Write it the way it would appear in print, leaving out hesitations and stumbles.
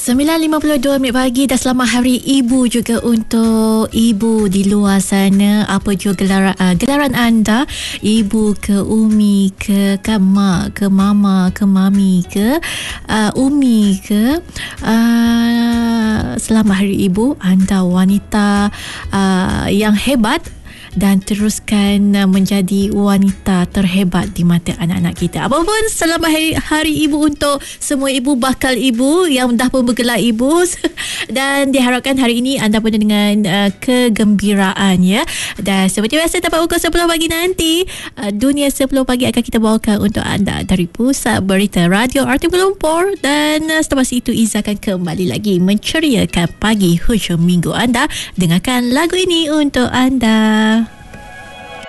9.52 minit pagi dan selamat Hari Ibu juga untuk ibu di luar sana. Apa juga gelaran anda? Ibu ke umi ke mak ke mama ke mami ke umi ke selamat Hari Ibu. Anda wanita yang hebat dan teruskan menjadi wanita terhebat di mata anak-anak kita. Apapun, selamat hari Ibu untuk semua ibu bakal ibu yang dah pun bergelar ibu. Dan diharapkan hari ini anda penuh dengan kegembiraan ya. Dan seperti biasa dapat pukul 10 pagi nanti, Dunia 10 pagi akan kita bawakan untuk anda dari Pusat Berita Radio RT Kuala Lumpur. Dan selepas itu Iza akan kembali lagi menceriakan pagi hujung minggu anda. Dengarkan lagu ini untuk anda.